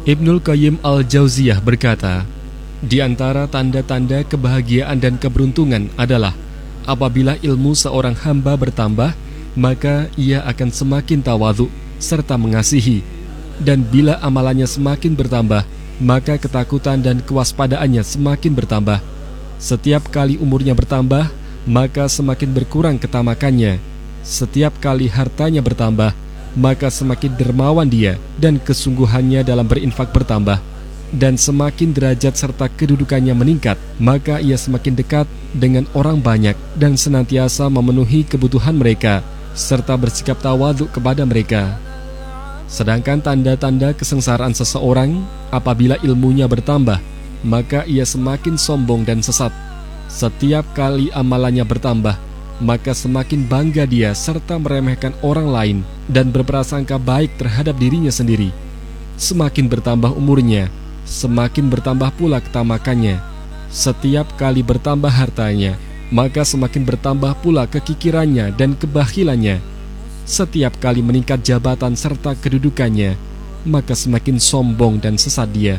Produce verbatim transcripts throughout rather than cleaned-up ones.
Ibnul Qayyim Al-Jauziyah berkata, di antara tanda-tanda kebahagiaan dan keberuntungan adalah apabila ilmu seorang hamba bertambah, maka ia akan semakin tawadhu serta mengasihi. Dan bila amalannya semakin bertambah, maka ketakutan dan kewaspadaannya semakin bertambah. Setiap kali umurnya bertambah, maka semakin berkurang ketamakannya. Setiap kali hartanya bertambah, maka semakin dermawan dia dan kesungguhannya dalam berinfak bertambah. Dan semakin derajat serta kedudukannya meningkat, maka ia semakin dekat dengan orang banyak dan senantiasa memenuhi kebutuhan mereka serta bersikap tawadhu kepada mereka. Sedangkan tanda-tanda kesengsaraan seseorang, apabila ilmunya bertambah, maka ia semakin sombong dan sesat. Setiap kali amalannya bertambah, maka semakin bangga dia serta meremehkan orang lain dan berprasangka baik terhadap dirinya sendiri. Semakin bertambah umurnya, semakin bertambah pula ketamakannya. Setiap kali bertambah hartanya, maka semakin bertambah pula kekikirannya dan kebahilannya. Setiap kali meningkat jabatan serta kedudukannya, maka semakin sombong dan sesat dia.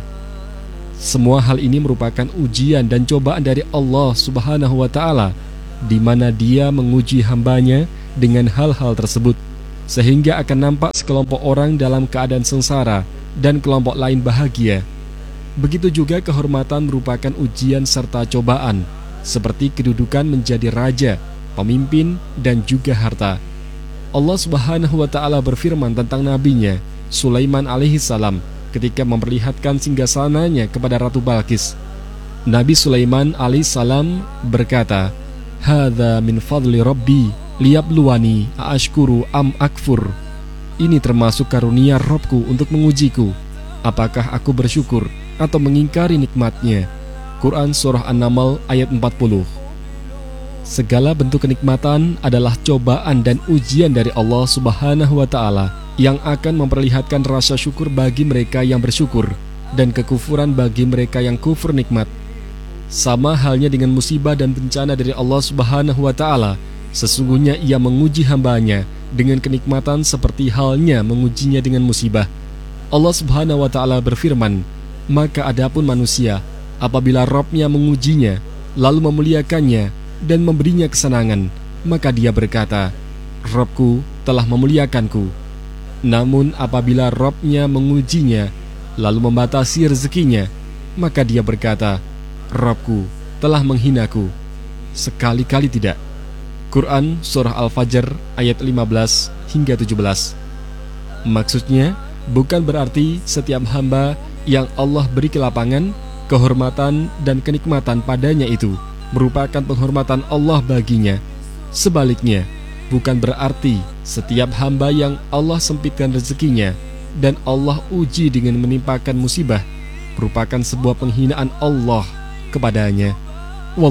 Semua hal ini merupakan ujian dan cobaan dari Allah Subhanahu wa Ta'ala, di mana Dia menguji hambanya dengan hal-hal tersebut, sehingga akan nampak sekelompok orang dalam keadaan sengsara dan kelompok lain bahagia. Begitu juga kehormatan merupakan ujian serta cobaan, seperti kedudukan menjadi raja, pemimpin, dan juga harta. Allah Subhanahu wa Ta'ala berfirman tentang nabinya Sulaiman alaihi salam ketika memperlihatkan singgasananya kepada Ratu Balqis. Nabi Sulaiman alaihi salam berkata, "Hadza min fadli Rabbi liyabluwani aashkuru am akfur." Ini termasuk karunia Robku untuk mengujiku, apakah aku bersyukur atau mengingkari nikmatnya. Quran Surah An-Naml ayat empat puluh. Segala bentuk kenikmatan adalah cobaan dan ujian dari Allah Subhanahu wa Ta'ala yang akan memperlihatkan rasa syukur bagi mereka yang bersyukur dan kekufuran bagi mereka yang kufur nikmat. Sama halnya dengan musibah dan bencana dari Allah Subhanahu wa Ta'ala, sesungguhnya Ia menguji hambanya dengan kenikmatan seperti halnya mengujinya dengan musibah. Allah Subhanahu wa Ta'ala berfirman, "Maka adapun manusia, apabila Rabb-Nya mengujinya, lalu memuliakannya dan memberinya kesenangan, maka dia berkata, Rabb-Ku telah memuliakanku. Namun apabila Rabb-Nya mengujinya, lalu membatasi rezekinya, maka dia berkata, Rabb-Ku telah menghinaku. Sekali-kali tidak." Quran Surah Al-Fajr ayat lima belas hingga tujuh belas. Maksudnya, bukan berarti setiap hamba yang Allah beri kelapangan, kehormatan, dan kenikmatan padanya itu merupakan penghormatan Allah baginya. Sebaliknya, bukan berarti setiap hamba yang Allah sempitkan rezekinya dan Allah uji dengan menimpakan musibah merupakan sebuah penghinaan Allah kepadanya.